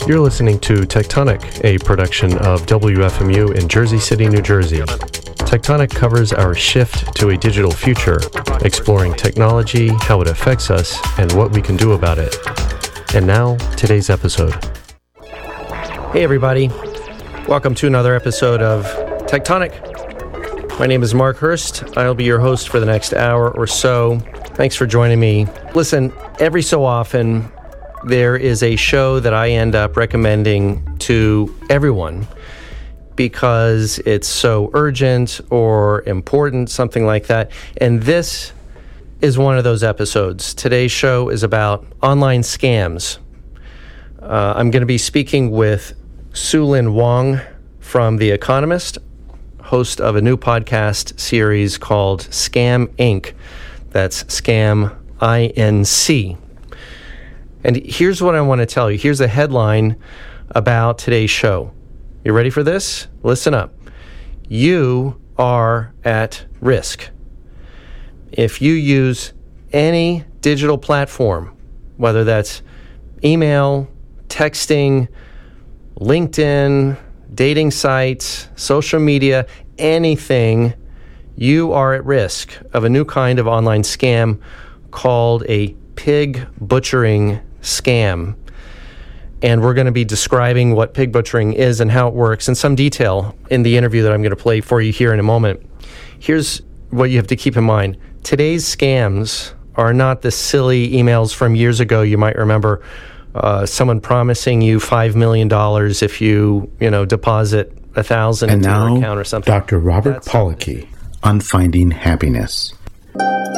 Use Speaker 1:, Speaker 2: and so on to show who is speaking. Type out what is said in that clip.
Speaker 1: You're listening to Tectonic, a production of WFMU in Jersey City, New Jersey. Tectonic covers our shift to a digital future, exploring technology, how it affects us, and what we can do about it. And now, today's episode. Hey everybody, welcome to another episode of Tectonic. My name is Mark Hurst. I'll be your host for the next hour or so. Thanks for joining me. Listen, every so often, there is a show that I end up recommending to everyone because it's so urgent or important, something like that. And this is one of those episodes. Today's show is about online scams. I'm going to be speaking with Su-Lin Wang from The Economist, host of a new podcast series called Scam Inc. That's Scam INC. And here's what I want to tell you. Here's a headline about today's show. You ready for this? Listen up. You are at risk. If you use any digital platform, whether that's email, texting, LinkedIn, dating sites, social media, anything, you are at risk of a new kind of online scam called a pig butchering scam. And we're going to be describing what pig butchering is and how it works in some detail in the interview that I'm going to play for you here in a moment. Here's what you have to keep in mind. Today's scams are not the silly emails from years ago. You might remember someone promising you $5 million if you deposit $1,000 into their account or something.
Speaker 2: Dr. Robert Pollocky on Finding Happiness.